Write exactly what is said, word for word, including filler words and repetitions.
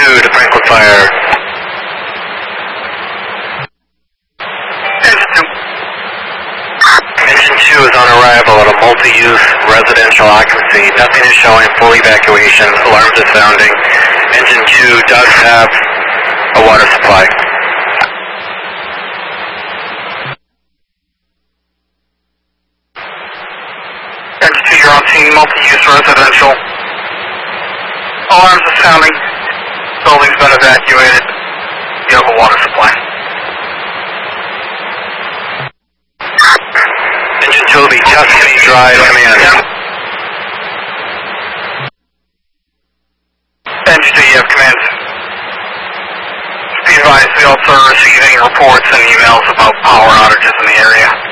two to Franklin Fire. Engine two. Engine two is on arrival at a multi-use residential occupancy. Nothing is showing. Full evacuation. Alarms are sounding. Engine two does have a water supply. Engine two, you're on scene, multi-use residential. Alarms are sounding. Building's been evacuated. You have a water supply. Engine two will be Tuscany Drive, command. Engine two, you have command. Be advised, we also are receiving reports and emails about power outages in the area.